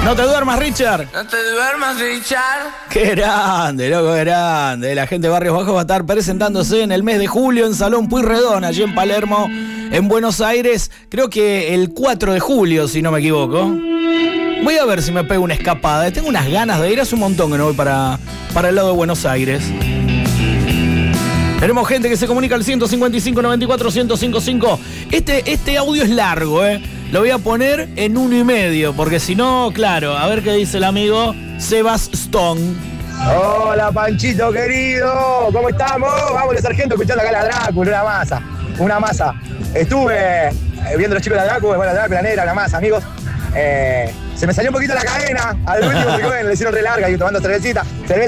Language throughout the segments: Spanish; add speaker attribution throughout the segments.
Speaker 1: No te duermas, Richard.
Speaker 2: No te duermas, Richard.
Speaker 1: Qué grande, loco, qué grande. La gente de Barrios Bajos va a estar presentándose en el mes de julio en Salón Pueyrredón, allí en Palermo, en Buenos Aires. Creo que el 4 de julio, si no me equivoco. Voy a ver si me pego una escapada. Tengo unas ganas de ir, hace un montón que no voy para el lado de Buenos Aires. Tenemos gente que se comunica al 155 94 1055. Este audio es largo, Lo voy a poner en 1,5, porque si no, claro, a ver qué dice el amigo Sebas Stone.
Speaker 3: Hola, Panchito querido, ¿cómo estamos? Vamos, sargento, escuchando acá la Drácula, una masa. Estuve viendo a los chicos de la Drácula, bueno, la Drácula negra, una masa, amigos. Se me salió un poquito la cadena, al último, porque le hicieron re larga, y tomando cerveza.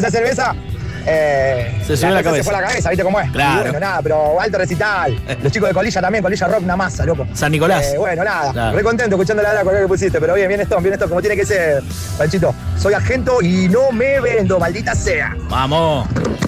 Speaker 1: Se subió la cabeza.
Speaker 3: Se fue la cabeza, ¿viste cómo es?
Speaker 1: Claro.
Speaker 3: Y bueno, nada, pero alto recital. Los chicos de Colilla también, Colilla Rock, una masa, loco.
Speaker 1: San Nicolás.
Speaker 3: Bueno, nada,
Speaker 1: claro.
Speaker 3: Re contento escuchando la Drácula que pusiste, pero bien esto, como tiene que ser, Panchito. Soy argento y no me vendo, maldita sea.
Speaker 1: Vamos.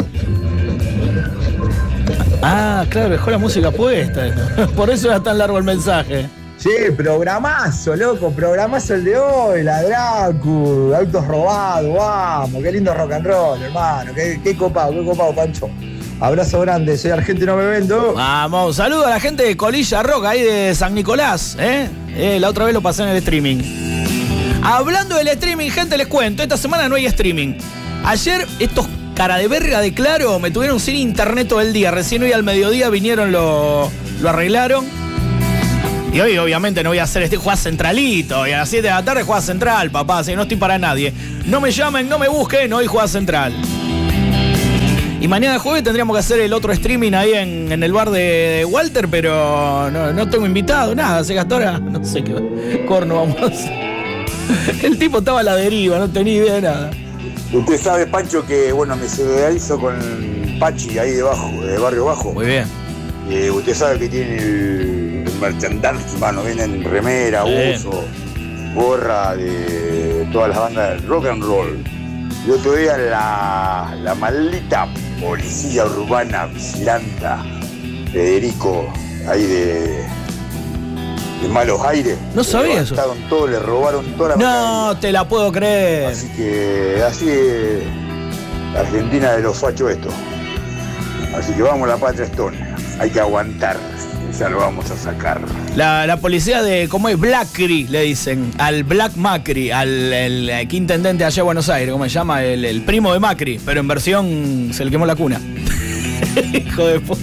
Speaker 1: Ah, claro, dejó la música puesta. Por eso era tan largo el mensaje.
Speaker 3: Sí, programazo, loco, programazo el de hoy, la Dracu, autos robados, vamos, qué lindo rock and roll, hermano, qué copado, Pancho. Abrazo grande, soy argentino, no me vendo.
Speaker 1: Vamos, saludo a la gente de Colilla Rock, ahí de San Nicolás, la otra vez lo pasé en el streaming. Hablando del streaming, gente, les cuento, esta semana no hay streaming. Ayer estos cara de verga de Claro me tuvieron sin internet todo el día, recién hoy al mediodía vinieron, lo arreglaron. Y hoy obviamente no voy a hacer juega Centralito. Y a las 7 de la tarde juega Central, papá. Así que no estoy para nadie. No me llamen, no me busquen. Hoy juega Central. Y mañana jueves tendríamos que hacer el otro streaming ahí en el bar de Walter. Pero no tengo invitado, nada. Así que hasta ahora no sé qué corno vamos a hacer. El tipo estaba a la deriva, no tenía idea de nada.
Speaker 4: Usted sabe, Pancho, que bueno, me solidarizo con Pachi ahí debajo, de Barrio Bajo.
Speaker 1: Muy bien.
Speaker 4: Usted sabe que tiene el merchandising, mano, vienen remera, uso, gorra de todas las bandas del rock and roll. Y otro día la maldita policía urbana vigilanta Federico, ahí de Malos Aires.
Speaker 1: No sabía eso.
Speaker 4: Todo, le robaron toda la
Speaker 1: No te la puedo creer.
Speaker 4: Así que así es la Argentina de los fachos esto. Así que vamos a la patria Estonia. Hay que aguantar. Ya lo vamos a sacar.
Speaker 1: La policía de, ¿cómo es? Blackry, le dicen. Al Black Macri, el intendente allá de Buenos Aires, ¿cómo se llama? El primo de Macri, pero en versión se le quemó la cuna. Hijo de puta.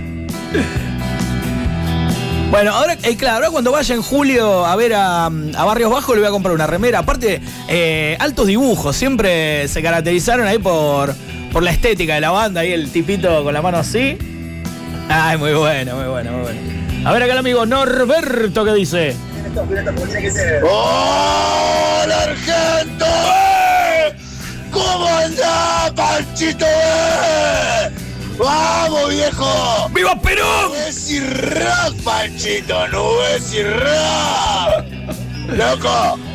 Speaker 1: Bueno, ahora, claro, ahora cuando vaya en julio a ver a Barrios Bajos le voy a comprar una remera. Aparte, altos dibujos, siempre se caracterizaron ahí por la estética de la banda, ahí el tipito con la mano así. Ay, muy bueno. A ver acá el amigo Norberto, ¿qué dice?
Speaker 4: ¡Hola, Argento! ¿Cómo andás, Panchito? ¡Vamos, viejo!
Speaker 1: ¡Viva Perón!
Speaker 4: Nubes y rock, Panchito, nubes y rock. Loco,